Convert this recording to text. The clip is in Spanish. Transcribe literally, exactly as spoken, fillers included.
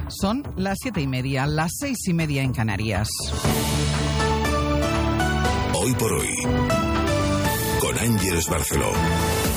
Son las siete y media, las seis y media en Canarias. Hoy por hoy, con Ángeles Barceló.